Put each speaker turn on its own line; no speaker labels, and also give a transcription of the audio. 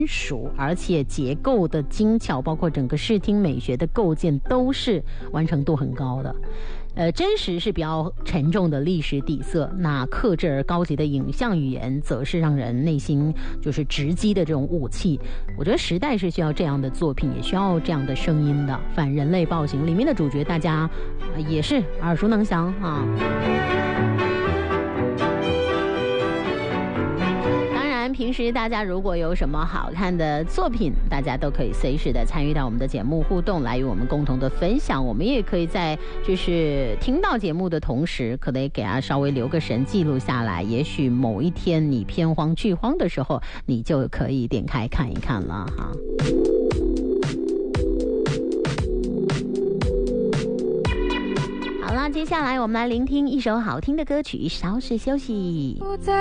熟，而且结构的精巧，包括整个视听美学的构建都是完成度很高的。真实是比较沉重的历史底色，那克制而高级的影像语言则是让人内心就是直击的这种武器。我觉得时代是需要这样的作品，也需要这样的声音的。反人类暴行里面的主角大家也是耳熟能详啊。平时大家如果有什么好看的作品，大家都可以随时的参与到我们的节目互动，来与我们共同的分享。我们也可以在就是听到节目的同时，可能也给它稍微留个神，记录下来。也许某一天你偏荒剧荒的时候，你就可以点开看一看了哈。好了，接下来我们来聆听一首好听的歌曲，稍事休息。